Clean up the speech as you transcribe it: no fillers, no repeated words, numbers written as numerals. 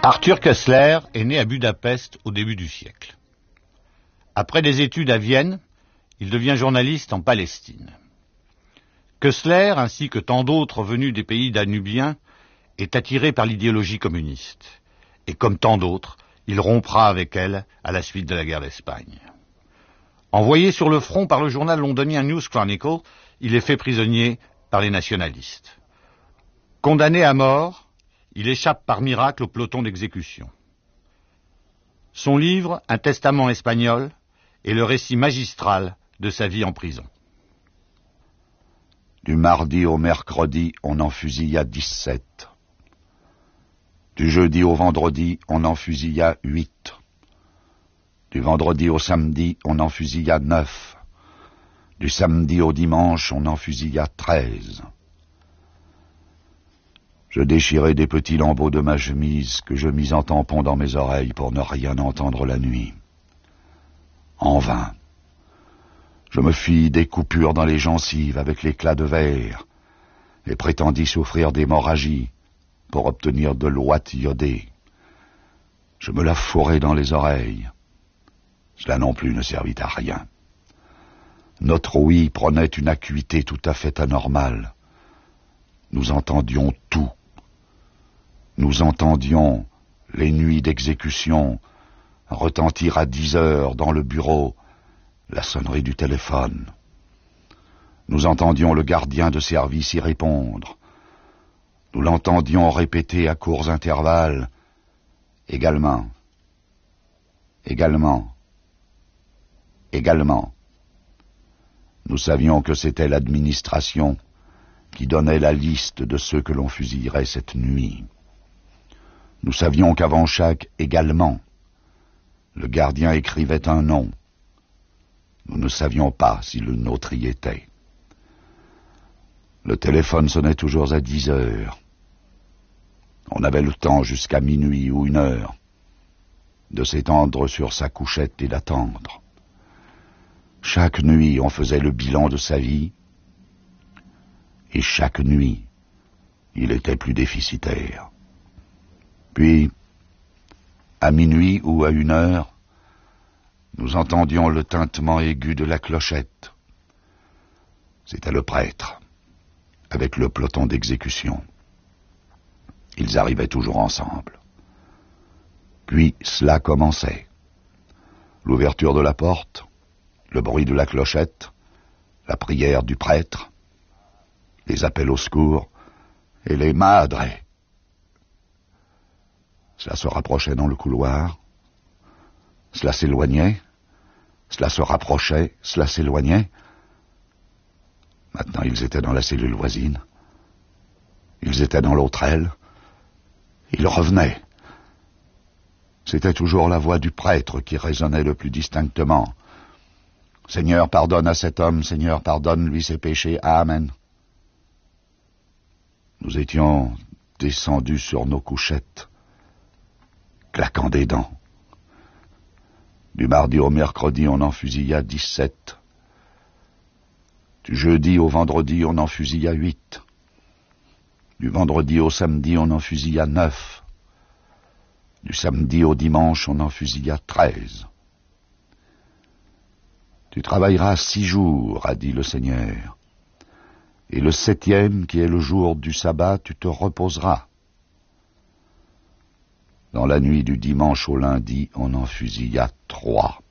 Arthur Koestler est né à Budapest au début du siècle. Après des études à Vienne, il devient journaliste en Palestine. Koestler, ainsi que tant d'autres venus des pays danubiens, est attiré par l'idéologie communiste. Et comme tant d'autres, il rompra avec elle à la suite de la guerre d'Espagne. Envoyé sur le front par le journal londonien News Chronicle, il est fait prisonnier par les nationalistes. Condamné à mort, il échappe par miracle au peloton d'exécution. Son livre, Un testament espagnol, est le récit magistral de sa vie en prison. Du mardi au mercredi, on en fusilla 17. Du jeudi au vendredi, on en fusilla 8. Du vendredi au samedi, on en fusilla 9. Du samedi au dimanche, on en fusilla 13. Je déchirai des petits lambeaux de ma chemise que je mis en tampon dans mes oreilles pour ne rien entendre la nuit. En vain. Je me fis des coupures dans les gencives avec l'éclat de verre et prétendis souffrir d'hémorragie pour obtenir de l'ouate iodée. Je me la fourrai dans les oreilles. Cela non plus ne servit à rien. Notre ouïe prenait une acuité tout à fait anormale. Nous entendions tout. Nous entendions les nuits d'exécution retentir à 10 heures dans le bureau la sonnerie du téléphone. Nous entendions le gardien de service y répondre. Nous l'entendions répéter à courts intervalles « Également, également, également ». Nous savions que c'était l'administration qui donnait la liste de ceux que l'on fusillerait cette nuit. Nous savions qu'avant chaque « également », le gardien écrivait un nom. Nous ne savions pas si le nôtre y était. Le téléphone sonnait toujours à 10 heures. On avait le temps jusqu'à minuit ou 1 heure de s'étendre sur sa couchette et d'attendre. Chaque nuit, on faisait le bilan de sa vie, et chaque nuit, il était plus déficitaire. Puis, à minuit ou à 1 heure, nous entendions le tintement aigu de la clochette. C'était le prêtre, avec le peloton d'exécution. Ils arrivaient toujours ensemble. Puis cela commençait. L'ouverture de la porte, le bruit de la clochette, la prière du prêtre, les appels au secours et les madres. Cela se rapprochait dans le couloir, cela s'éloignait, cela se rapprochait, cela s'éloignait. Maintenant, ils étaient dans la cellule voisine. Ils étaient dans l'autre aile. Ils revenaient. C'était toujours la voix du prêtre qui résonnait le plus distinctement. « Seigneur, pardonne à cet homme, Seigneur, pardonne-lui ses péchés. Amen. » Nous étions descendus sur nos couchettes, claquant des dents. Du mardi au mercredi, on en fusilla 17. Du jeudi au vendredi, on en fusilla 8. Du vendredi au samedi, on en fusilla 9. Du samedi au dimanche, on en fusilla 13. Tu travailleras 6 jours, a dit le Seigneur, et le 7e, qui est le jour du sabbat, tu te reposeras. Dans la nuit du dimanche au lundi, on en fusilla 3.